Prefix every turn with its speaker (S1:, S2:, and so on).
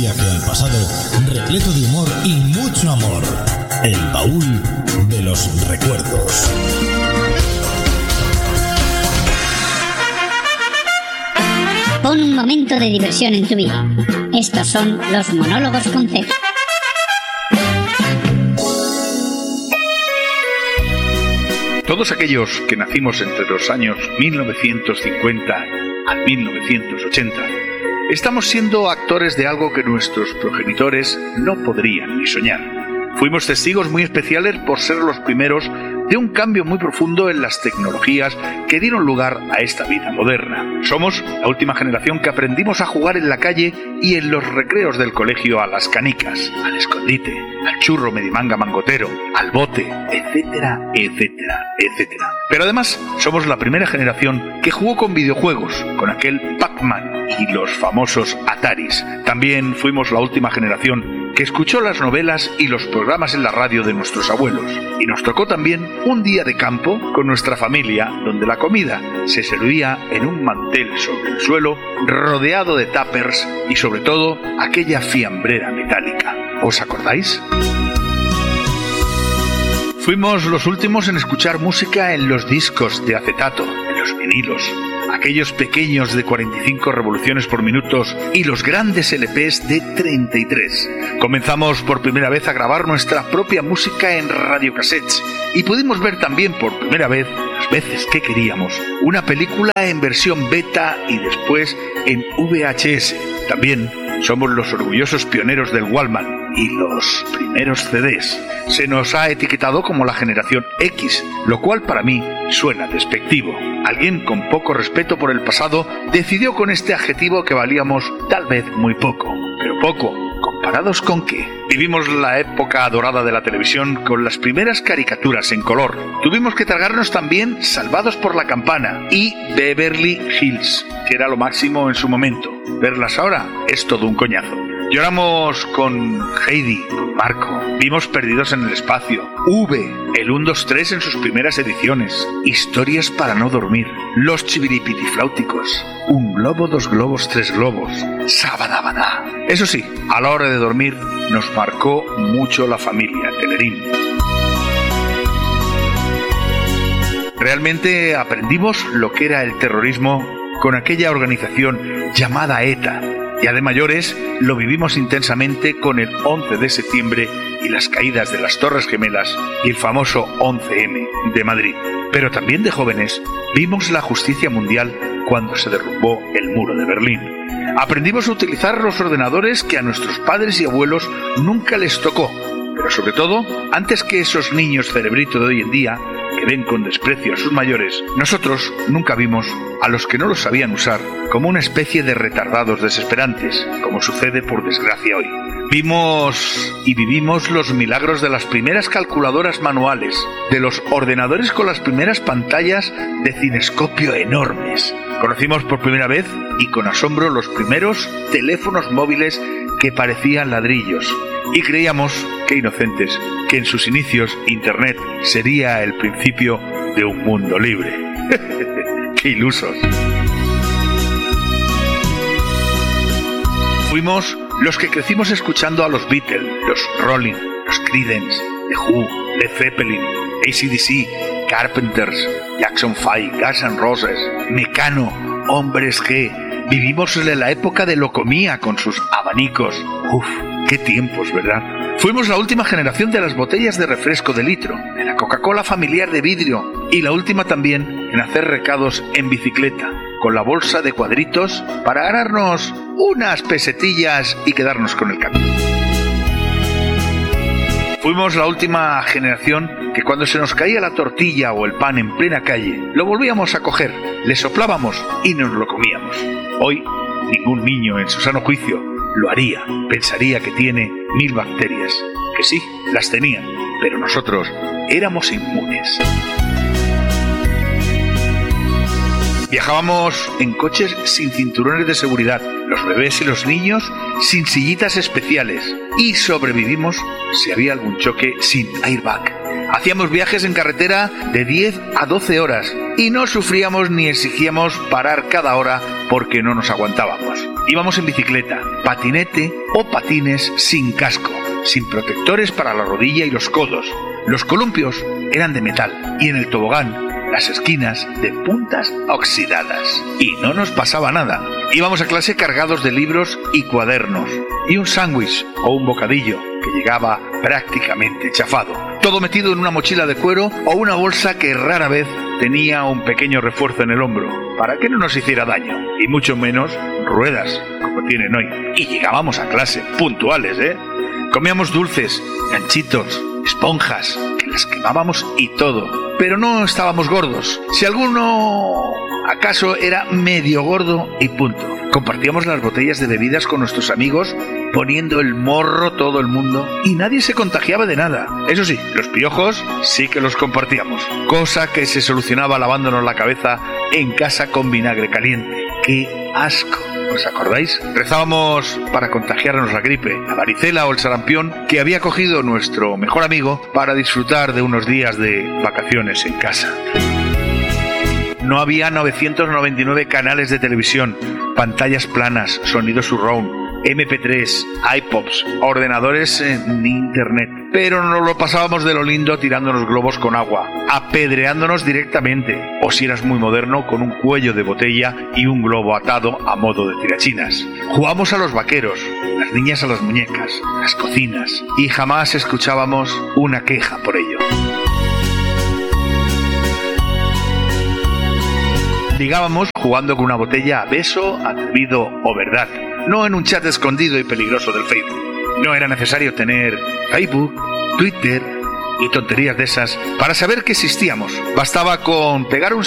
S1: viaje al pasado repleto de humor y mucho amor. El baúl de los recuerdos.
S2: Pon un momento de diversión en tu vida. Estos son los monólogos con C.
S3: Todos aquellos que nacimos entre los años 1950 a 1980, estamos siendo actores de algo que nuestros progenitores no podrían ni soñar. Fuimos testigos muy especiales por ser los primeros de un cambio muy profundo en las tecnologías que dieron lugar a esta vida moderna. Somos la última generación que aprendimos a jugar en la calle y en los recreos del colegio a las canicas, al escondite, al churro medimanga mangotero, al bote, etcétera, etcétera, etcétera. Pero además somos la primera generación que jugó con videojuegos, con aquel Pac-Man y los famosos Ataris. También fuimos la última generación que escuchó las novelas y los programas en la radio de nuestros abuelos. Y nos tocó también un día de campo con nuestra familia, donde la comida se servía en un mantel sobre el suelo, rodeado de tuppers y sobre todo aquella fiambrera metálica. ¿Os acordáis? Fuimos los últimos en escuchar música en los discos de acetato, en los vinilos, aquellos pequeños de 45 revoluciones por minuto y los grandes LPs de 33. Comenzamos por primera vez a grabar nuestra propia música en radiocassettes y pudimos ver también por primera vez, las veces que queríamos, una película en versión beta y después en VHS. También somos los orgullosos pioneros del Walkman y los primeros CDs. Se nos ha etiquetado como la generación X, lo cual para mí suena despectivo. Alguien con poco respeto por el pasado decidió con este adjetivo que valíamos tal vez muy poco. Pero poco, ¿comparados con qué? Vivimos la época dorada de la televisión con las primeras caricaturas en color. Tuvimos que tragarnos también Salvados por la Campana y Beverly Hills, que era lo máximo en su momento. Verlas ahora es todo un coñazo. Lloramos con Heidi, con Marco. Vimos Perdidos en el Espacio. V, el 1, 2, 3 en sus primeras ediciones. Historias para no dormir. Los Chibiripitifláuticos. Un globo, 2 globos, 3 globos. Sabadabadá. Eso sí, a la hora de dormir nos marcó mucho la familia Telerín. Realmente aprendimos lo que era el terrorismo con aquella organización llamada ETA. Ya de mayores lo vivimos intensamente con el 11 de septiembre y las caídas de las Torres Gemelas y el famoso 11M de Madrid. Pero también de jóvenes vimos la justicia mundial cuando se derrumbó el muro de Berlín. Aprendimos a utilizar los ordenadores que a nuestros padres y abuelos nunca les tocó. Pero sobre todo, antes que esos niños cerebritos de hoy en día, que ven con desprecio a sus mayores, nosotros nunca vimos a los que no los sabían usar como una especie de retardados desesperantes, como sucede por desgracia hoy. Vimos y vivimos los milagros de las primeras calculadoras manuales, de los ordenadores con las primeras pantallas de cinescopio enormes. Conocimos por primera vez y con asombro los primeros teléfonos móviles que parecían ladrillos. Y creíamos, qué inocentes, que en sus inicios Internet sería el principio de un mundo libre. ¡Qué ilusos! Fuimos los que crecimos escuchando a los Beatles, los Rolling, los Creedence, The Who, Led Zeppelin, AC/DC, Carpenters, Jackson 5, Guns N' Roses, Mecano, Hombres G. Vivimos en la época de Locomía con sus abanicos. ¡Uf! ¡Qué tiempos!, ¿verdad? Fuimos la última generación de las botellas de refresco de litro, de la Coca-Cola familiar de vidrio y la última también en hacer recados en bicicleta, con la bolsa de cuadritos para ganarnos unas pesetillas y quedarnos con el cambio. Fuimos la última generación que cuando se nos caía la tortilla o el pan en plena calle, lo volvíamos a coger, le soplábamos y nos lo comíamos. Hoy, ningún niño en su sano juicio lo haría, pensaría que tiene 1000 bacterias, que sí, las tenían, pero nosotros éramos inmunes. Viajábamos en coches sin cinturones de seguridad, los bebés y los niños sin sillitas especiales y sobrevivimos si había algún choque sin airbag. Hacíamos viajes en carretera de 10 a 12 horas y no sufríamos ni exigíamos parar cada hora porque no nos aguantábamos. Íbamos en bicicleta, patinete o patines sin casco, sin protectores para la rodilla y los codos. Los columpios eran de metal y en el tobogán las esquinas de puntas oxidadas. Y no nos pasaba nada. Íbamos a clase cargados de libros y cuadernos, y un sándwich o un bocadillo que llegaba prácticamente chafado. Todo metido en una mochila de cuero o una bolsa que rara vez tenía un pequeño refuerzo en el hombro, para que no nos hiciera daño, y mucho menos ruedas, como tienen hoy. Y llegábamos a clase, puntuales, Comíamos dulces, ganchitos, esponjas, que las quemábamos y todo. Pero no estábamos gordos. Si alguno acaso era medio gordo y punto. Compartíamos las botellas de bebidas con nuestros amigos, poniendo el morro todo el mundo, y nadie se contagiaba de nada. Eso sí, los piojos sí que los compartíamos, cosa que se solucionaba lavándonos la cabeza en casa con vinagre caliente. ¡Qué asco! ¿Os acordáis? Rezábamos para contagiarnos la gripe, la varicela o el sarampión que había cogido nuestro mejor amigo para disfrutar de unos días de vacaciones en casa. No había 999 canales de televisión, pantallas planas, sonido surround, MP3, iPods, ordenadores ni internet. Pero nos lo pasábamos de lo lindo tirándonos globos con agua, apedreándonos directamente, o si eras muy moderno, con un cuello de botella y un globo atado a modo de tirachinas. Jugamos a los vaqueros, las niñas a las muñecas, las cocinas, y jamás escuchábamos una queja por ello. Ligábamos jugando con una botella a beso, atrevido o verdad, no en un chat escondido y peligroso del Facebook. No era necesario tener Facebook, Twitter y tonterías de esas para saber que existíamos. Bastaba con pegar un